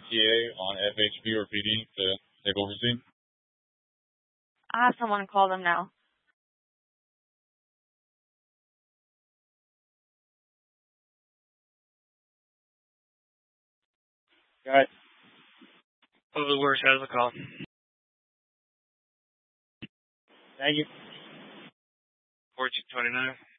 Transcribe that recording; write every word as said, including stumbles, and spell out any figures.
T A on F H P or P D to take over scene? I have someone call them now. Go ahead. Public Works has a call. Thank you. fourteen twenty-nine.